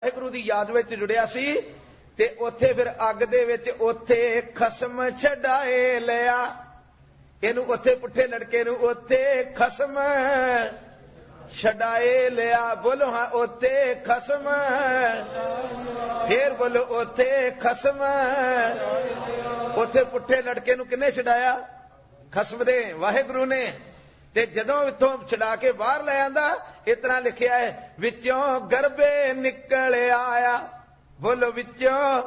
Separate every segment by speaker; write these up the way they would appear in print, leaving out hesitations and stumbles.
Speaker 1: ਵਾਹਿਗੁਰੂ ਦੀ ਯਾਦ ਵਿੱਚ ਜੁੜਿਆ ਸੀ ਤੇ ਉੱਥੇ ਫਿਰ ਅੱਗ ਦੇ ਵਿੱਚ ਉੱਥੇ ਖਸਮ ਛਡਾਏ ਲਿਆ। ਇਹਨੂੰ ਉੱਥੇ ਪੁੱਠੇ ਲੜਕੇ ਨੂੰ ਉੱਥੇ ਖਸਮ ਛਡਾਏ ਲਿਆ। ਬੋਲੋ ਹਾਂ, ਉੱਥੇ ਖਸਮ। ਫੇਰ ਬੋਲੋ, ਉੱਥੇ ਖਸਮ। ਉੱਥੇ ਪੁੱਠੇ ਲੜਕੇ ਨੂੰ ਕਿਹਨੇ ਛਡਾਇਆ? ਖਸਮ ਦੇ ਵਾਹਿਗੁਰੂ ਨੇ। ਤੇ ਜਦੋਂ ਇੱਥੋਂ ਛਡਾ ਕੇ ਬਾਹਰ ਲੈ ਆਂਦਾ, ਇਸ ਤਰ੍ਹਾਂ ਲਿਖਿਆ ਹੈ, ਵਿੱਚੋਂ ਗਰਭੇ ਨਿਕਲ ਆਇਆ। ਬੋਲੋ, ਵਿੱਚੋਂ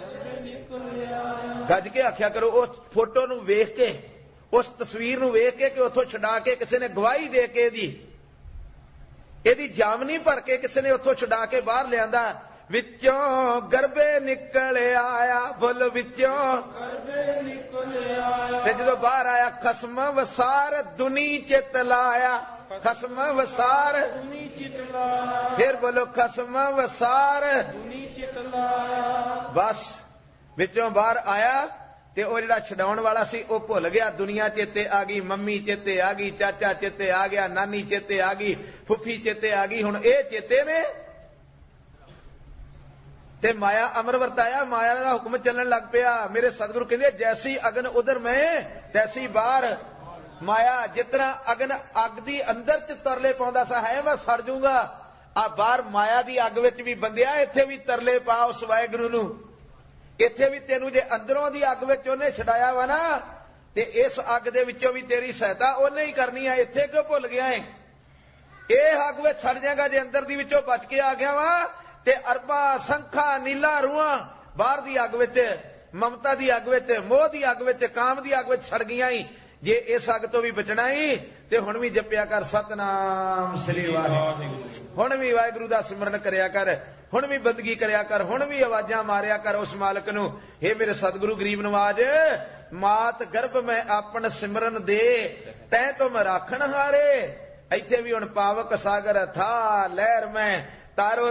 Speaker 1: ਗੱਜ ਕੇ ਆਖਿਆ ਕਰੋ। ਉਸ ਫੋਟੋ ਨੂੰ ਵੇਖ ਕੇ, ਉਸ ਤਸਵੀਰ ਨੂੰ ਵੇਖ ਕੇ, ਕਿ ਉੱਥੋਂ ਛਡਾ ਕੇ ਕਿਸੇ ਨੇ ਗਵਾਹੀ ਦੇ ਕੇ ਇਹਦੀ ਜਾਮਨੀ ਭਰ ਕੇ ਕਿਸੇ ਨੇ ਉੱਥੋਂ ਛਡਾ ਕੇ ਬਾਹਰ ਲਿਆਂਦਾ। ਵਿੱਚੋਂ ਗਰਭੇ ਨਿਕਲ ਆਇਆ। ਬੋਲੋ, ਵਿੱਚੋਂ ਗਰਭੇ ਨਿਕਲ ਆਇਆ। ਤੇ ਜਦੋਂ ਬਾਹਰ ਆਇਆ, ਖਸਮ ਵਸਾਰ ਦੁਨੀ ਚਿਤ ਲਾਇਆ। ਖਸਮ ਵਸਾਰ ਦੁਨੀ ਚਿਤ ਲਾਇਆ। ਫਿਰ ਬੋਲੋ, ਖਸਮ ਵਸਾਰ ਦੁਨੀ ਚਿਤ ਲਾਇਆ। ਬਸ ਵਿੱਚੋਂ ਬਾਹਰ ਆਇਆ ਤੇ ਉਹ ਜਿਹੜਾ ਛਡਾਉਣ ਵਾਲਾ ਸੀ ਉਹ ਭੁੱਲ ਗਿਆ। ਦੁਨੀਆ ਚੇਤੇ ਆ ਗਈ, ਮੰਮੀ ਚੇਤੇ ਆ ਗਈ, ਚਾਚਾ ਚੇਤੇ ਆ ਗਿਆ, ਨਾਨੀ ਚੇਤੇ ਆ ਗਈ, ਫੁੱਫੀ ਚੇਤੇ ਆ ਗਈ। ਹੁਣ ਇਹ ਚੇਤੇ ਨੇ ਤੇ ਮਾਇਆ ਅਮਰ ਵਰਤਾਇਆ। ਮਾਇਆ ਦਾ ਹੁਕਮ ਚੱਲਣ ਲੱਗ ਪਿਆ। ਮੇਰੇ ਸਤਿਗੁਰੂ ਕਹਿੰਦੇ, ਜੈਸੀ ਅਗਨ ਉਧਰ ਮੈਂ ਤੈਸੀ ਬਾਹਰ ਮਾਇਆ। ਜਿਤਨਾ ਅਗਨ ਅੱਗ ਦੀ ਅੰਦਰ ਚ ਤਰਲੇ ਪਾਉਂਦਾ ਸਾ, ਹੈ ਮੈਂ ਸੜ ਜੂੰਗਾ, ਆ ਬਾਹਰ ਮਾਇਆ ਦੀ ਅੱਗ ਵਿੱਚ ਵੀ ਬੰਦਿਆ, ਇੱਥੇ ਵੀ ਤਰਲੇ ਪਾ ਉਸ ਵਾਹਿਗੁਰੂ ਨੂੰ। ਇੱਥੇ ਵੀ ਤੈਨੂੰ ਜੇ ਅੰਦਰੋਂ ਦੀ ਅੱਗ ਵਿੱਚ ਉਹਨੇ ਛਡਾਇਆ ਵਾ ਨਾ, ਤੇ ਇਸ ਅੱਗ ਦੇ ਵਿੱਚੋਂ ਵੀ ਤੇਰੀ ਸਹਾਇਤਾ ਉਹਨੇ ਹੀ ਕਰਨੀ ਆ। ਇੱਥੇ ਕਿਉਂ ਭੁੱਲ ਗਿਆ ਏ? ਇਹ ਅੱਗ ਵਿੱਚ ਸੜ ਜਾਏਗਾ ਜੇ ਅੰਦਰ ਦੀ ਵਿੱਚੋਂ ਬਚ ਕੇ ਆ ਗਿਆ ਵਾ। ਤੇ ਅਰਬਾਂ ਸੰਖਾਂ ਨੀਲਾ ਰੂਹਾਂ ਬਾਹਰ ਦੀ ਅੱਗ ਵਿੱਚ, ਮਮਤਾ ਦੀ ਅੱਗ ਵਿੱਚ, ਮੋਹ ਦੀ ਅੱਗ ਵਿੱਚ, ਕਾਮ ਦੀ ਅੱਗ ਵਿੱਚ ਸੜ ਗਈਆਂ ਹੀ। ਜੇ ਇਸ ਅੱਗ ਤੋਂ ਵੀ ਬਚਣਾ ਹੀ ਤੇ ਹੁਣ ਵੀ ਜਪਿਆ ਕਰ ਸਤਨਾਮ ਸ੍ਰੀ ਵਾਹਿਗੁਰੂ। ਹੁਣ ਵੀ ਵਾਹਿਗੁਰੂ ਦਾ ਸਿਮਰਨ ਕਰਿਆ ਕਰ, ਹੁਣ ਵੀ ਬੰਦਗੀ ਕਰਿਆ ਕਰ, ਹੁਣ ਵੀ ਆਵਾਜ਼ਾਂ ਮਾਰਿਆ ਕਰ ਉਸ ਮਾਲਕ ਨੂੰ, हे ਮੇਰੇ ਸਤਿਗੁਰੂ ਗਰੀਬ ਨਵਾਜ, ਮਾਤ ਗਰਭ ਮੈਂ ਆਪਣ ਸਿਮਰਨ ਦੇ, ਤੈ ਤੁਮ ਰਾਖਣ ਹਾਰੇ। ਇੱਥੇ ਵੀ ਹੁਣ ਪਾਵਕ ਸਾਗਰ ਥਾ ਲਹਿਰ ਮੈਂ, ਤਾਰੋ